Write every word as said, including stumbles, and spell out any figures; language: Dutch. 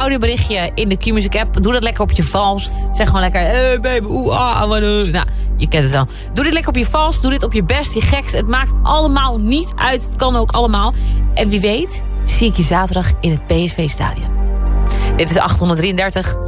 audioberichtje in de Q-Music app. Doe dat lekker op je valst. Zeg gewoon lekker, hey baby, oeh, ah, wat doe. Nou, je kent het wel. Doe dit lekker op je valst, doe dit op je best, je gekst. Het maakt allemaal niet uit, het kan ook allemaal. En wie weet, zie ik je zaterdag in het P S V-stadion. Dit is achthonderddrieëndertig.